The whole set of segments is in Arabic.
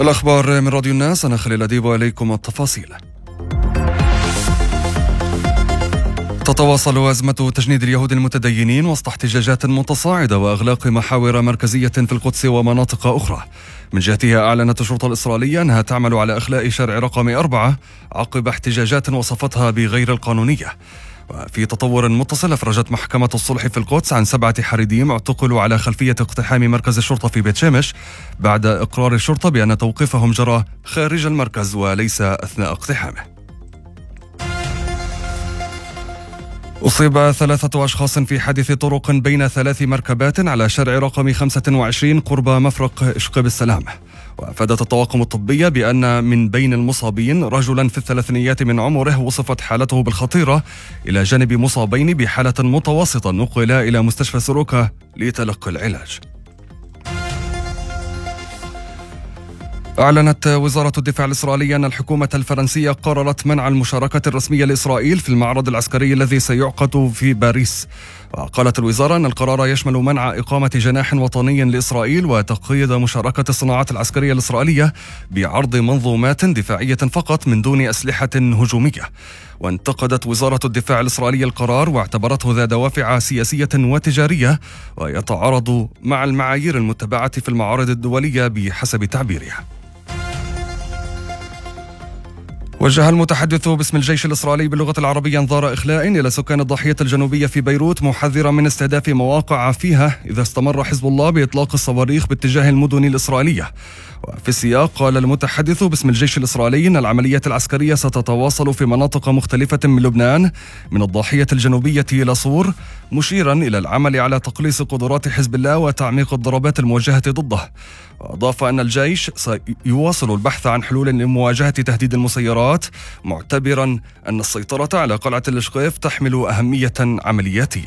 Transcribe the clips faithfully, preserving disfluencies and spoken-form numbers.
الأخبار من راديو الناس، أنا خليل أديب وإليكم التفاصيل. تتواصل أزمة تجنيد اليهود المتدينين وسط احتجاجات متصاعدة وإغلاق محاور مركزية في القدس ومناطق أخرى. من جهتها أعلنت الشرطة الإسرائيلية أنها تعمل على إخلاء شارع رقم أربعة عقب احتجاجات وصفتها بغير القانونية. وفي تطور متصل، أفرجت محكمة الصلح في القدس عن سبعة حريديم اعتقلوا على خلفية اقتحام مركز الشرطة في بيت شمش بعد إقرار الشرطة بأن توقيفهم جرى خارج المركز وليس أثناء اقتحامه. أصيب ثلاثة أشخاص في حادث طرق بين ثلاث مركبات على شارع رقم خمسة وعشرين قرب مفرق إشقاب السلام. وأفادت الطواقم الطبية بأن من بين المصابين رجلا في الثلاثينيات من عمره وصفت حالته بالخطيرة، إلى جانب مصابين بحالة متوسطة نقلا إلى مستشفى سروكا لتلقي العلاج. أعلنت وزارة الدفاع الإسرائيلية أن الحكومة الفرنسية قررت منع المشاركة الرسمية لإسرائيل في المعرض العسكري الذي سيعقد في باريس. وقالت الوزارة أن القرار يشمل منع إقامة جناح وطني لإسرائيل وتقييد مشاركة الصناعات العسكرية الإسرائيلية بعرض منظومات دفاعية فقط من دون أسلحة هجومية. وانتقدت وزارة الدفاع الإسرائيلية القرار واعتبرته ذا دوافع سياسية وتجارية ويتعارض مع المعايير المتبعة في المعارض الدولية بحسب تعبيرها. وجه المتحدث باسم الجيش الإسرائيلي باللغة العربية انذار إخلاء إلى سكان الضاحية الجنوبية في بيروت، محذرا من استهداف مواقع فيها إذا استمر حزب الله بإطلاق الصواريخ باتجاه المدن الإسرائيلية. وفي السياق قال المتحدث باسم الجيش الإسرائيلي أن العمليات العسكرية ستتواصل في مناطق مختلفة من لبنان من الضاحية الجنوبية إلى صور، مشيرا إلى العمل على تقليص قدرات حزب الله وتعميق الضربات الموجهة ضده. وأضاف أن الجيش سيواصل البحث عن حلول لمواجهة تهديد المسيرات، معتبرا أن السيطرة على قلعة الإشقيف تحمل أهمية عملياتية.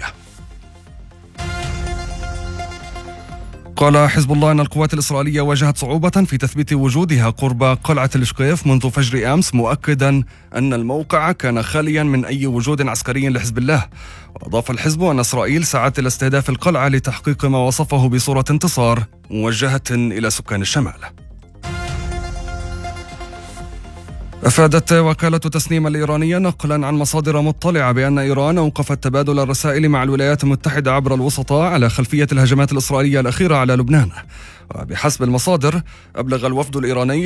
قال حزب الله أن القوات الإسرائيلية واجهت صعوبة في تثبيت وجودها قرب قلعة الإشقيف منذ فجر أمس، مؤكدا أن الموقع كان خاليا من أي وجود عسكري لحزب الله. وأضاف الحزب أن إسرائيل سعت إلى استهداف القلعة لتحقيق ما وصفه بصورة انتصار موجهة إلى سكان الشمال. أفادت وكالة تسنيم الإيرانية نقلا عن مصادر مطلعة بأن إيران أوقفت تبادل الرسائل مع الولايات المتحدة عبر الوسطاء على خلفية الهجمات الإسرائيلية الأخيرة على لبنان. وبحسب المصادر أبلغ الوفد الإيراني